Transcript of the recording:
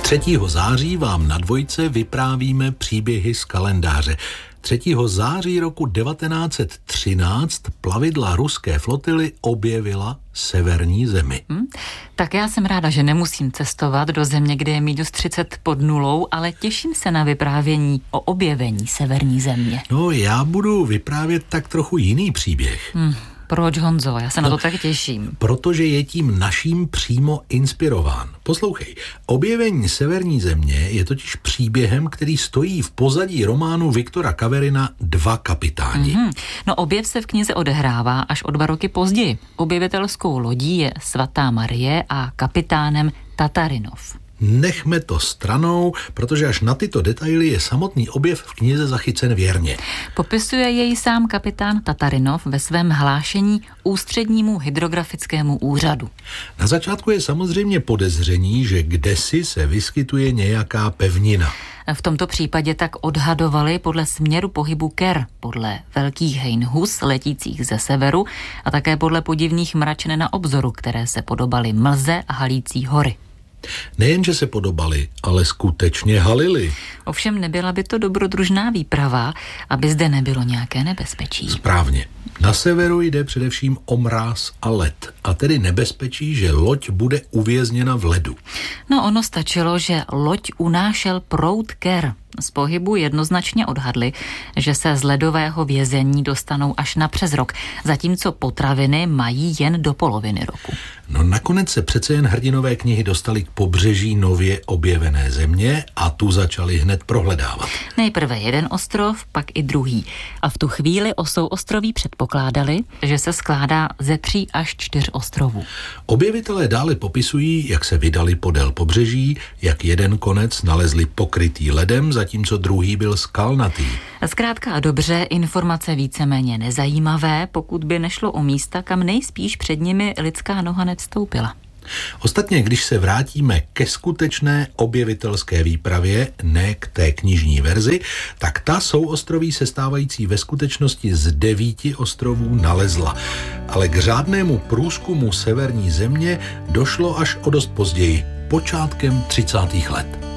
3. září vám na Dvojce vyprávíme příběhy z kalendáře. 3. září roku 1913 plavidla ruské flotily objevila severní zemi. Tak já jsem ráda, že nemusím cestovat do země, kde je -30 pod nulou, ale těším se na vyprávění o objevení severní země. No, já budu vyprávět tak trochu jiný příběh. Proč, Honzo? Já se na to tak těším. Protože je tím naším přímo inspirován. Poslouchej, objevení severní země je totiž příběhem, který stojí v pozadí románu Viktora Kaverina Dva kapitáni. No, objev se v knize odehrává až o 2 roky později. Objevitelskou lodí je Svatá Marie a kapitánem Tatarinov. Nechme to stranou, protože až na tyto detaily je samotný objev v knize zachycen věrně. Popisuje jej sám kapitán Tatarinov ve svém hlášení Ústřednímu hydrografickému úřadu. Na začátku je samozřejmě podezření, že kdesi se vyskytuje nějaká pevnina. V tomto případě tak odhadovali podle směru pohybu ker, podle velkých hejnhus letících ze severu a také podle podivných mračen na obzoru, které se podobaly mlze a halící hory. Nejenže se podobali, ale skutečně halili. Ovšem nebyla by to dobrodružná výprava, aby zde nebylo nějaké nebezpečí. Správně. Na severu jde především o mráz a led, a tedy nebezpečí, že loď bude uvězněna v ledu. No, ono stačilo, že loď unášel proud ker. Z pohybu jednoznačně odhadli, že se z ledového vězení dostanou až na přes rok, zatímco potraviny mají jen do poloviny roku. No nakonec se přece jen hrdinové knihy dostali k pobřeží nově objevené země a tu začali hned prohledávat. Nejprve jeden ostrov, pak i druhý. A v tu chvíli o souostroví předpokládali, že se skládá ze 3 až 4 ostrovů. Objevitelé dále popisují, jak se vydali podél pobřeží, jak jeden konec nalezli pokrytý ledem, zatímco druhý byl skalnatý. Zkrátka a dobře, informace víceméně nezajímavé, pokud by nešlo o místa, kam nejspíš před nimi lidská noha nevstoupila. Ostatně, když se vrátíme ke skutečné objevitelské výpravě, ne k té knižní verzi, tak ta souostroví sestávající ve skutečnosti z 9 ostrovů nalezla. Ale k řádnému průzkumu severní země došlo až o dost později, počátkem 30. let.